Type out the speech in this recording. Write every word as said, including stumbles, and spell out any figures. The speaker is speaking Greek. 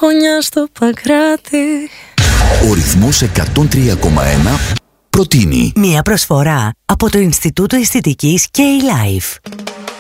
γωνιά στο Παγκράτη. Ο ρυθμός εκατόν τρία κόμμα ένα προτείνει μια προσφορά από το Ινστιτούτο Αισθητικής K-Life.